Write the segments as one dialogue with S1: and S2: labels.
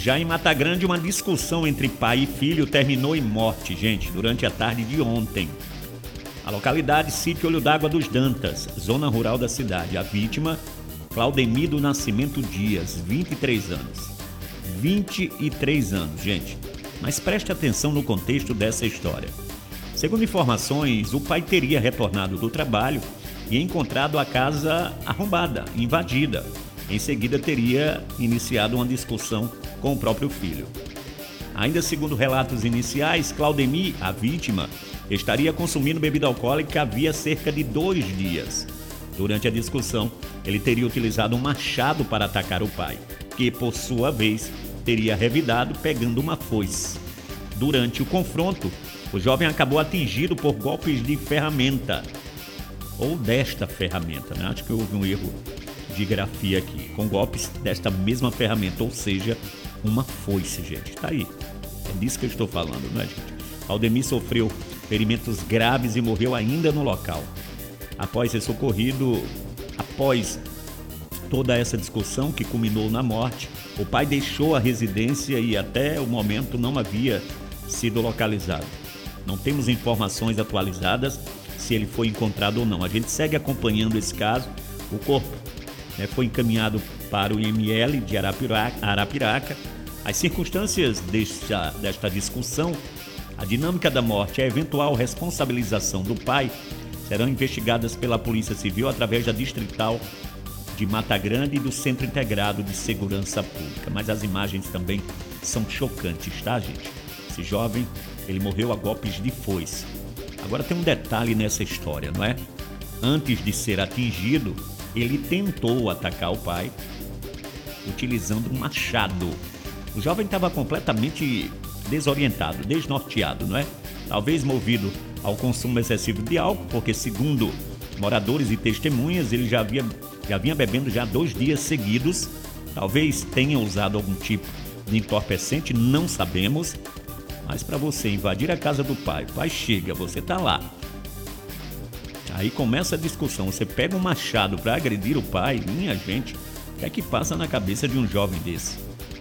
S1: Já em Mata Grande, uma discussão entre pai e filho terminou em morte, gente, durante a tarde de ontem. A localidade Sítio Olho d'Água dos Dantas, zona rural da cidade. A vítima, Claudemir do Nascimento Dias, 23 anos. 23 anos, gente. Mas preste atenção no contexto dessa história. Segundo informações, o pai teria retornado do trabalho e encontrado a casa arrombada, invadida. Em seguida, teria iniciado uma discussão com o próprio filho. Ainda segundo relatos iniciais, Claudemir, a vítima, estaria consumindo bebida alcoólica havia cerca de 2 dias. Durante a discussão, ele teria utilizado um machado para atacar o pai, que, por sua vez, teria revidado pegando uma foice. Durante o confronto, o jovem acabou atingido por golpes de ferramenta, ou desta ferramenta, né? Acho que houve um erro de grafia aqui, com golpes desta mesma ferramenta, ou seja, uma foice, gente. Tá aí. É disso que eu estou falando, né, gente? Claudemir sofreu ferimentos graves e morreu ainda no local. Após ser socorrido, após toda essa discussão que culminou na morte, o pai deixou a residência e até o momento não havia sido localizado. Não temos informações atualizadas se ele foi encontrado ou não. A gente segue acompanhando esse caso. O corpo foi encaminhado para o IML de Arapiraca. As circunstâncias desta discussão, a dinâmica da morte e a eventual responsabilização do pai serão investigadas pela Polícia Civil através da Distrital de Mata Grande e do Centro Integrado de Segurança Pública. Mas as imagens também são chocantes, tá, gente? Esse jovem, ele morreu a golpes de foice. Agora tem um detalhe nessa história, não é? Antes de ser atingido, ele tentou atacar o pai utilizando um machado. O jovem estava completamente desorientado, desnorteado, não é? Talvez movido ao consumo excessivo de álcool, porque segundo moradores e testemunhas, ele já vinha bebendo já 2 dias seguidos. Talvez tenha usado algum tipo de entorpecente, não sabemos. Mas para você invadir a casa do pai, o pai chega, você tá lá. Aí começa a discussão, você pega um machado para agredir o pai, minha gente, o que é que passa na cabeça de um jovem desse?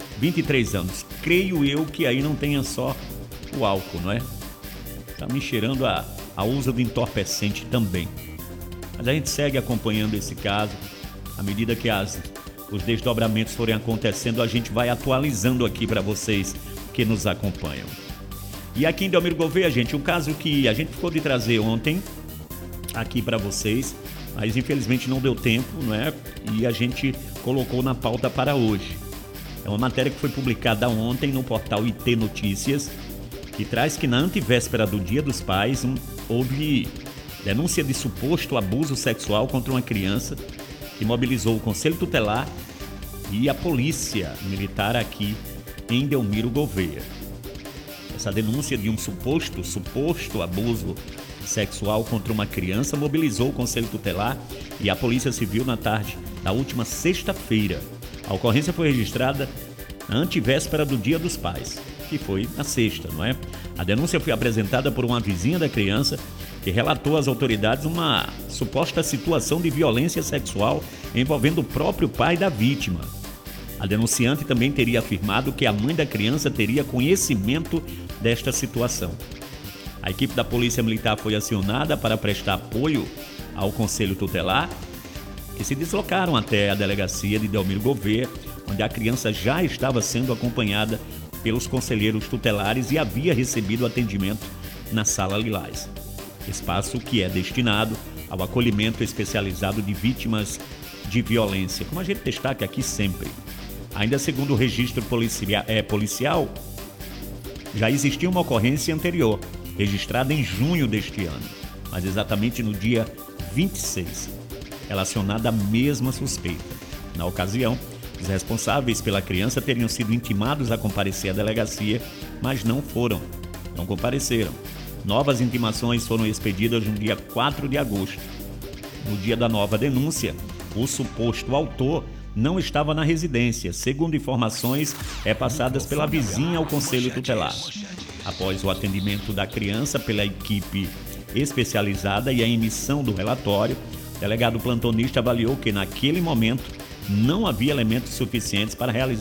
S1: 23 anos, creio eu que aí não tenha só o álcool, não é? Tá me cheirando a uso de entorpecente também. Mas a gente segue acompanhando esse caso, à medida que os desdobramentos forem acontecendo, a gente vai atualizando aqui para vocês que nos acompanham. E aqui em Delmiro Gouveia, gente, um caso que a gente ficou de trazer ontem aqui para vocês, mas infelizmente não deu tempo, não é? E a gente colocou na pauta para hoje. É uma matéria que foi publicada ontem no portal IT Notícias, que traz que na antevéspera do Dia dos Pais houve denúncia de suposto abuso sexual contra uma criança que mobilizou o Conselho Tutelar e a Polícia Militar aqui em Delmiro Gouveia. Essa denúncia de um suposto abuso sexual contra uma criança mobilizou o Conselho Tutelar e a Polícia Civil na tarde da última sexta-feira. A ocorrência foi registrada na antevéspera do Dia dos Pais, que foi na sexta, não é? A denúncia foi apresentada por uma vizinha da criança que relatou às autoridades uma suposta situação de violência sexual envolvendo o próprio pai da vítima. A denunciante também teria afirmado que a mãe da criança teria conhecimento desta situação. A equipe da Polícia Militar foi acionada para prestar apoio ao Conselho Tutelar, que se deslocaram até a delegacia de Delmiro Gouveia, onde a criança já estava sendo acompanhada pelos conselheiros tutelares e havia recebido atendimento na Sala Lilás, espaço que é destinado ao acolhimento especializado de vítimas de violência, como a gente destaca aqui sempre. Ainda segundo o registro policial, já existia uma ocorrência anterior, registrada em junho deste ano, mas exatamente no dia 26, relacionada à mesma suspeita. Na ocasião, os responsáveis pela criança teriam sido intimados a comparecer à delegacia, mas não compareceram. Novas intimações foram expedidas no dia 4 de agosto. No dia da nova denúncia, o suposto autor não estava na residência, segundo informações passadas pela vizinha ao Conselho Tutelar. Após o atendimento da criança pela equipe especializada e a emissão do relatório, o delegado plantonista avaliou que naquele momento não havia elementos suficientes para realizar